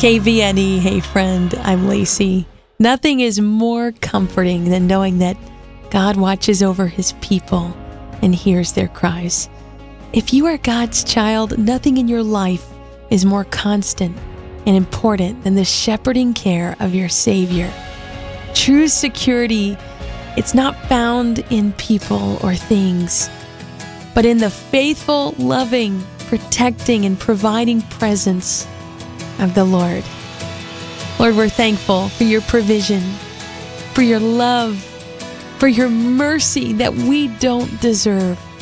KVNE, hey friend, I'm Lacey. Nothing is more comforting than knowing that God watches over his people and hears their cries. If you are God's child, nothing in your life is more constant and important than the shepherding care of your Savior. True security, it's not found in people or things, but in the faithful, loving, protecting, and providing presence of the Lord. Lord, we're thankful for your provision, for your love, for your mercy that we don't deserve.